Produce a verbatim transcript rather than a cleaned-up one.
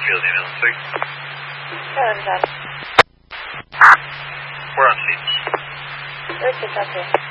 Field, ambulance three. Hello, Dad. We're on scene. Where's the doctor?